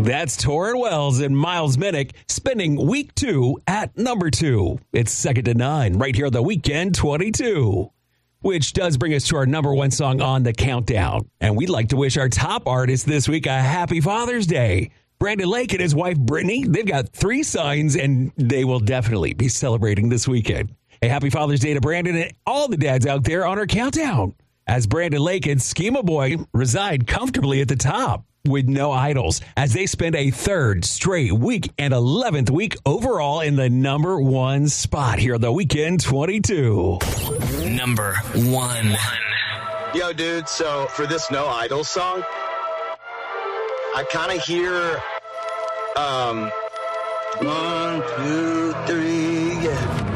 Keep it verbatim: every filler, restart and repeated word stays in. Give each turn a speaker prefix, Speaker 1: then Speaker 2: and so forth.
Speaker 1: That's Torrin Wells and Miles Minnick spending week two at number two. It's second to nine right here on the Weekend twenty-two, which does bring us to our number one song on the countdown. And we'd like to wish our top artist this week a happy Father's Day. Brandon Lake and his wife, Brittany, they've got three sons, and they will definitely be celebrating this weekend. A happy Father's Day to Brandon and all the dads out there on our countdown, as Brandon Lake and Schema Boy reside comfortably at the top with no idols, as they spend a third straight week and eleventh week overall in the number one spot here on the Weekend twenty-two.
Speaker 2: Number one.
Speaker 3: Yo, dude, so for this No Idols song, I kind of hear, um, one, two, three, yeah.